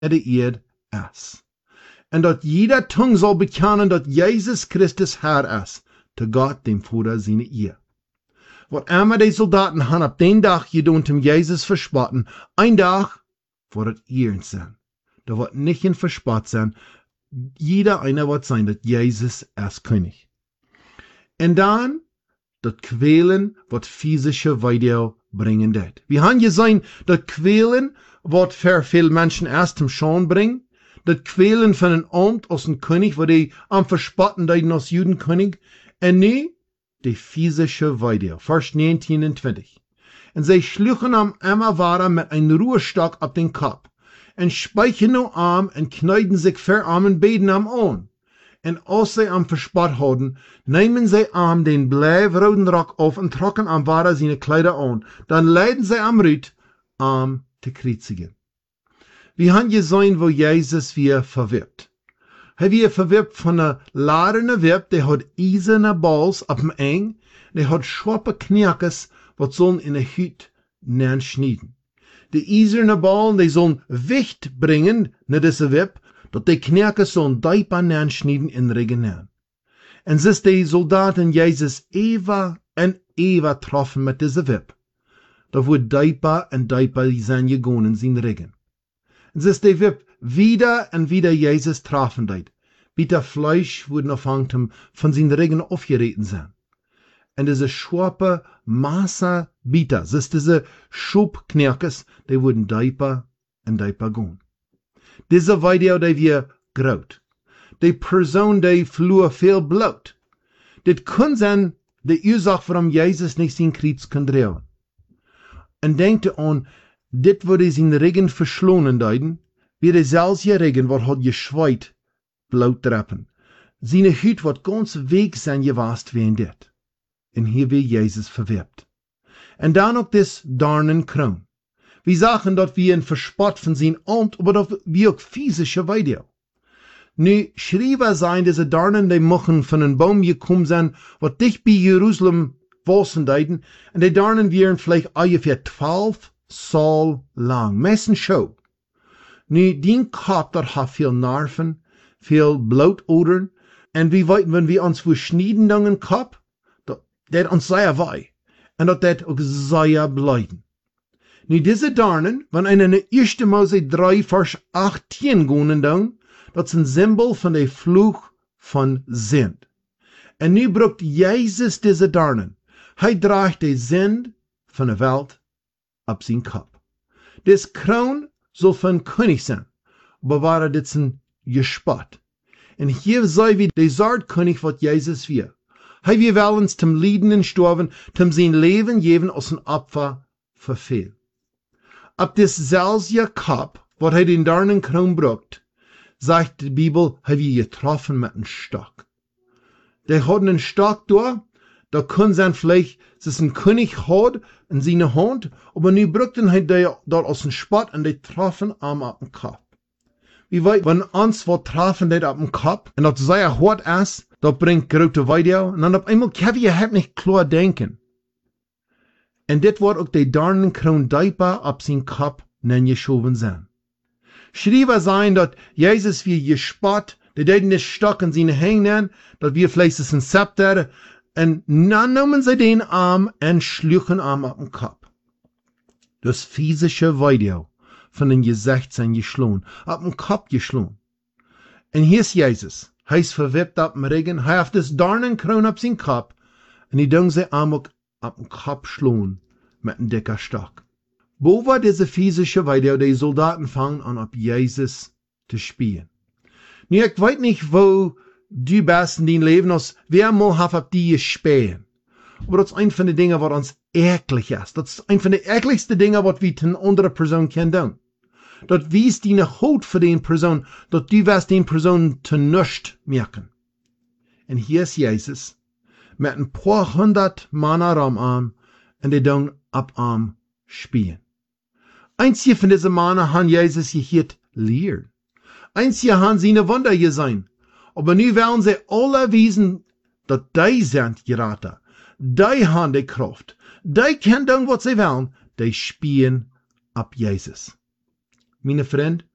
de eerd is. En dat jeder tongue zal bekennen dat Jezus Christus Herr is, te God dem Vader seine eer. Wat immer die Soldaten han op den dag gedaan om Jezus verspotten, een dag wordt het eerd zijn. Da wordt nicht in verspott sein. Jeder einer wird sein, dat Jezus is König. En dan, dat kwelen wat physische Weidel bringen det. Wir haben gesehen, dat kwelen wat für viel Menschen erst zum Schauen bringen. Dat kwelen van een Amt als een König, wat die am verspotten deiden als Judenkönig. En nu, die physische Weidel. Vers 19 en 20. En zij schluchen am immer ware met een Ruhrstok op den Kopf. En speichen no arm en kneiden sich ver armen beden am aan. En als zij am verspot houden, nemen zij am den blijfroden rok auf en trokken am ware seine Kleider aan. Dan leiden zij am Rüt, am te kreuzigen. Wir haben gesehen, wo Jesus wir verwirbt. Hij wird verwirbt von einer ladene Wirb, der hat eiserne Balls auf dem Eng, der hat scharpe Knerkes, wat sollen in der Hüt nähen schneiden. Die eiserne Ballen, die sollen Wicht bringen, na diese Wirb, dat die Knerkes sollen Deiper nähen schneiden in Regen nähen. En sis die Soldaten Jesus Eva en Eva troffen mit diese Wirb. Da wurde Deiper en Deiper zijn gegaan in zijn Regen. En sis die Wirb wieder und wieder Jesus trafen deit. Bitter Fleisch wurden aufhangt von seinen Regen aufgereten sein. Und diese scharpe Masse Bitter, das ist diese Schubknerkes, die wurden Deiper und Deiper gehen. Diese Weide, die wir graut. Die Person, die flur viel blut. Das kann sein, die Ursache, warum Jesus nicht sein Kreuz kann drehen. Und denkt an, dit wurde sein Regen verschlonen deiden, wie der selbe Regen, wat hat geschweit, blut treppen. Seine Hüt wird ganz weg sein gewast wie in dit. En hier wird Jesus verwirbt. En dan ook des Dornenkroon. Wir sagen, dat wir ein Verspott von sein Amt, aber dat wir auch physische Weide. Nu, schreiber sein, diese Dornen, die machen von einem Baum gekommen sein, wat dicht bei Jerusalem wachsen deiden, und die Dornen wären vielleicht ungefähr 12 Saal lang. Messen schon. Nu, den Kopf, dat hat viel Nerven, viel Blutodern, und wir weiten, wenn wir uns verschneiden dann den Kopf, dat uns sehr weh, und dat auch sehr bleiben. Nu, diese Dornen, wenn einer in 1. Mose 3, Vers 18 gehen dann, dat ist ein Symbol von der Fluch von Sünd. Und nu brucht Jesus diese Dornen. Hij draagt die Sünd von der Welt auf sein Kopf. Das Kroon soll von König sein, aber war das ein Gespott. Und hier sei wie der Saatkönig, was Jesus wir. Hij wir wollen uns zum Leiden und Sterben, zum sein Leben geben als ein Opfer für viel. Ab des selbe Kopf, was hij den Dornenkroon brucht, sagt die Bibel, hij wir getroffen mit einem Stock. Der hat einen Stock da kann sein vielleicht, dass ein König hat in seiner Hand, aber nu brucht hij dort aus dem Spott und die treffen am auf den Kopf. Wie weit, wenn uns was treffen, die auf den Kopf, und das sehr hart ist, das bringt große Weide, und dann auf einmal kann ich halt nicht klar denken. Und das wird auch die Dornenkroon Deiper auf seinen Kopf geschoben sein. Schreiber sein, dass Jesus wie gespott, die deuten den Stock in seine Hände, dass wir vielleicht ein Zepter, und dann nehmen sie den Arm und schluchen Arm auf den Kopf. Das physische Weide von den Gesicht sind geschlagen, auf den Kopf geschlagen. Und hier ist Jesus. Er ist verwirbt auf dem Regen, er hat das Dornenkroon auf seinen Kopf, und die tun sie Arm auch auf den Kopf schlagen mit einem dicken Stock. Wo war diese physische Weide, die Soldaten fangen an, auf Jesus zu spielen? Nu, ich weiß nicht, wo du bist in dein Leben, als wer mal hat auf die gespielt. Aber das ist ein von den Dingen, was uns eklig ist. Das ist ein von den ekligsten Dingen, was wir eine andere Person können tun. Das wies deine Haut für die Person, dass du wirst die Person zu nichts merken. Und hier ist Jesus, mit ein paar 100 Männer am Arm, und die dann ab Arm spielen. Einzige von diesen Männern haben Jesus gehört lehren. Einzige haben seine Wunder gesehen. Aber nu wollen sie alle wissen, dass die sind geraten. Die haben die Kraft. Die können tun, was sie wollen. Die spielen ab Jesus. Meine Freund,